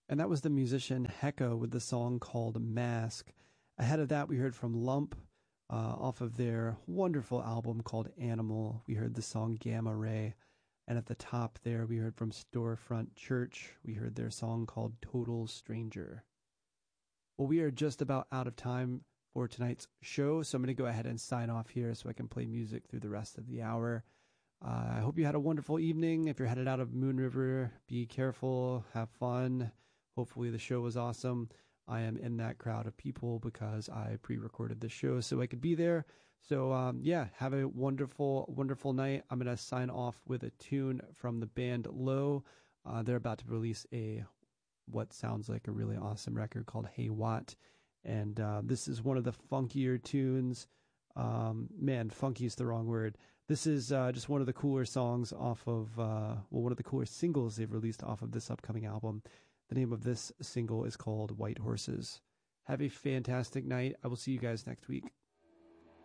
And that was the musician Hecka with the song called Mask. Ahead of that, we heard from Lump off of their wonderful album called Animal. We heard the song Gamma Ray. And at the top there, we heard from Storefront Church. We heard their song called Total Stranger. Well, we are just about out of time for tonight's show, so I'm going to go ahead and sign off here so I can play music through the rest of the hour. I hope you had a wonderful evening. If you're headed out of Moon River, be careful, have fun. Hopefully the show was awesome. I am in that crowd of people because I pre-recorded the show so I could be there. So yeah, have a wonderful, wonderful night. I'm going to sign off with a tune from the band Low. They're about to release what sounds like a really awesome record called Hey Watt. And this is one of the funkier tunes. Man, funky is the wrong word. This is just one of the cooler songs off of, one of the cooler singles they've released off of this upcoming album. The name of this single is called White Horses. Have a fantastic night. I will see you guys next week.